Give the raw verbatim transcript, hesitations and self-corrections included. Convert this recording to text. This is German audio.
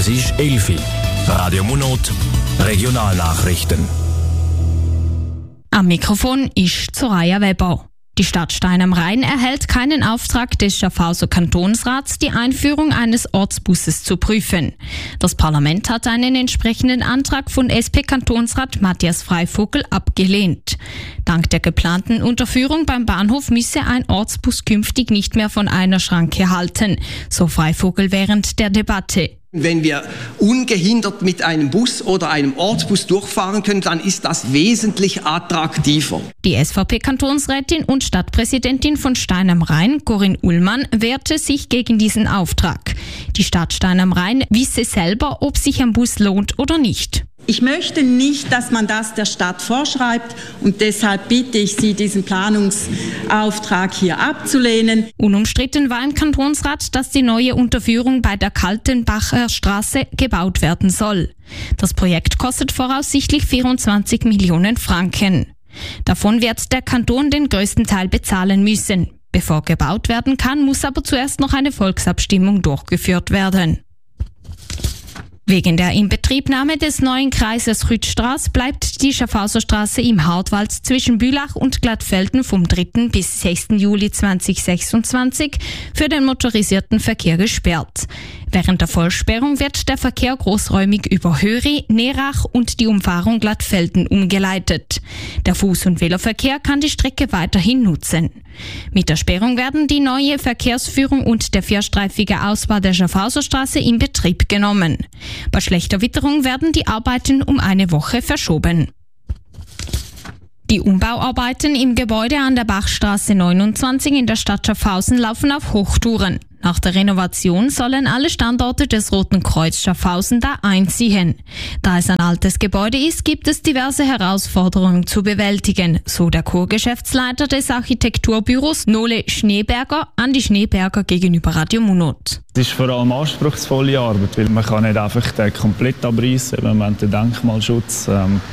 Es ist elf Uhr. Radio Munot, Regionalnachrichten. Am Mikrofon ist Soraya Weber. Die Stadt Stein am Rhein erhält keinen Auftrag des Schaffhauser Kantonsrats, die Einführung eines Ortsbusses zu prüfen. Das Parlament hat einen entsprechenden Antrag von S P-Kantonsrat Matthias Freivogel abgelehnt. Dank der geplanten Unterführung beim Bahnhof müsse ein Ortsbus künftig nicht mehr von einer Schranke halten, so Freivogel während der Debatte. Wenn wir ungehindert mit einem Bus oder einem Ortsbus durchfahren können, dann ist das wesentlich attraktiver. Die S V P-Kantonsrätin und Stadtpräsidentin von Stein am Rhein, Corinne Ullmann, wehrte sich gegen diesen Auftrag. Die Stadt Stein am Rhein wisse selber, ob sich ein Bus lohnt oder nicht. Ich möchte nicht, dass man das der Stadt vorschreibt und deshalb bitte ich Sie, diesen Planungsauftrag hier abzulehnen. Unumstritten war im Kantonsrat, dass die neue Unterführung bei der Kaltenbacher Straße gebaut werden soll. Das Projekt kostet voraussichtlich vierundzwanzig Millionen Franken. Davon wird der Kanton den größten Teil bezahlen müssen. Bevor gebaut werden kann, muss aber zuerst noch eine Volksabstimmung durchgeführt werden. Wegen der Inbetriebnahme des neuen Kreises Rüttstraß bleibt die Schaffhauser Straße im Hartwald zwischen Bülach und Glattfelden vom dritten bis sechsten Juli zweitausendsechsundzwanzig für den motorisierten Verkehr gesperrt. Während der Vollsperrung wird der Verkehr großräumig über Höri, Nerach und die Umfahrung Glattfelden umgeleitet. Der Fuß- und Veloverkehr kann die Strecke weiterhin nutzen. Mit der Sperrung werden die neue Verkehrsführung und der vierstreifige Ausbau der Schaffhauser Straße in Betrieb genommen. Bei schlechter Witterung werden die Arbeiten um eine Woche verschoben. Die Umbauarbeiten im Gebäude an der Bachstraße neunundzwanzig in der Stadt Schaffhausen laufen auf Hochtouren. Nach der Renovation sollen alle Standorte des Roten Kreuz Schaffhausen da einziehen. Da es ein altes Gebäude ist, gibt es diverse Herausforderungen zu bewältigen, so der Co-Geschäftsleiter des Architekturbüros Nole Schneeberger an die Schneeberger gegenüber Radio Munot. Es ist vor allem anspruchsvolle Arbeit, weil man kann nicht einfach den komplett abreißen, wenn man den Denkmalschutz ähm,